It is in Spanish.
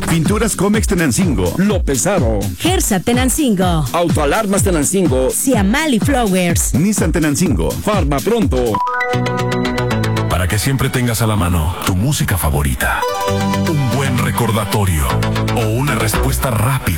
Pinturas Comex Tenancingo. Lo Pesaro. Gersa Tenancingo. Autoalarmas Tenancingo. Siamali Flowers. Nissan Tenancingo. Farma Pronto. Para que siempre tengas a la mano tu música favorita, un buen recordatorio o una respuesta rápida